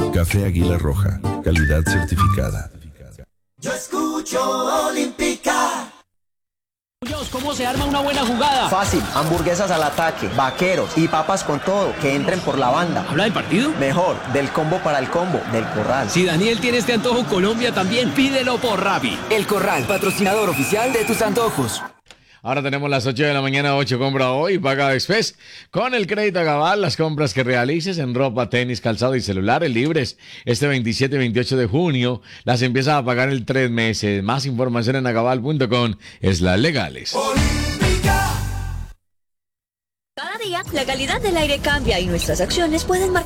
Café Águila Roja, calidad certificada. Yo escucho Olímpica. ¿Cómo se arma una buena jugada? Fácil, hamburguesas al ataque, vaqueros y papas con todo, que entren por la banda. ¿Habla del partido? Mejor, del combo para el combo, del Corral. Si Daniel tiene este antojo, Colombia también, pídelo por Rappi. El Corral, patrocinador oficial de tus antojos. Ahora tenemos las 8 de la mañana, 8 compra hoy, paga Express. Con el crédito Agabal, las compras que realices en ropa, tenis, calzado y celulares libres. Este 27 y 28 de junio las empiezas a pagar en 3 meses. Más información en agabal.com/legales. Cada día, la calidad del aire cambia y nuestras acciones pueden marcar